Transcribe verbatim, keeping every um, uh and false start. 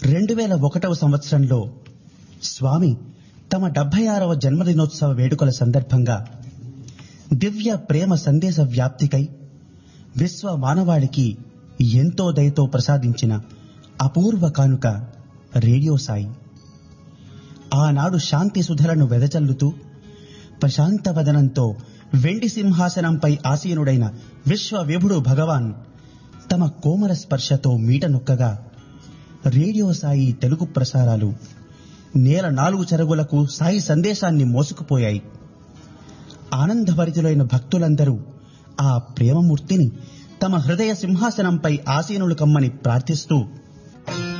రెండు వేల ఒకటవ సంవత్సరంలో స్వామి తమ డెబ్బై ఆరవ జన్మదినోత్సవ వేడుకల సందర్భంగా దివ్య ప్రేమ సందేశ వ్యాప్తికై విశ్వ మానవాళికి ఎంతో దయతో ప్రసాదించిన అపూర్వ కానుక రేడియో సాయి. ఆనాడు శాంతి సుధలను వెదజల్లుతూ ప్రశాంత వదనంతో వెండి సింహాసనంపై ఆసీనుడైన విశ్వ విభుడు భగవాన్ తమ కోమల స్పర్శతో మీట నొక్కగా రేడియో సాయి తెలుగు ప్రసారాలు నేల నాలుగు చెరుగులకు సాయి సందేశాన్ని మోసుకుపోయాయి. ఆనందభరితులైన భక్తులందరూ ఆ ప్రేమమూర్తిని తమ హృదయ సింహాసనంపై ఆసీనులు కమ్మని ప్రార్థిస్తూ